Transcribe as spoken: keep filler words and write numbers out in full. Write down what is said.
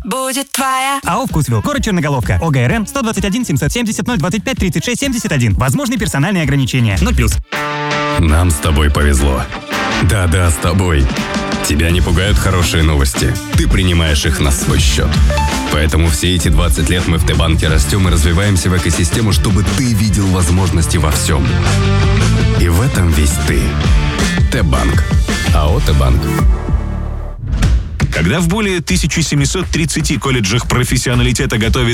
будет твоя. АО «Вкусвилл». Город Черноголовка. ОГРН сто двадцать один семьсот семьдесят ноль двадцать пять тридцать шесть семьдесят один. Возможны персональные ограничения. ноль плюс. Нам с тобой повезло. Да-да, с тобой. Тебя не пугают хорошие новости. Ты принимаешь их на свой счет. Поэтому все эти двадцать лет мы в Т-банке растем и развиваемся в экосистему, чтобы ты видел возможности во всем. И в этом весь ты. Т-банк. АО «Т-банк». Когда в более тысяча семьсот тридцати колледжах профессионалитета готовят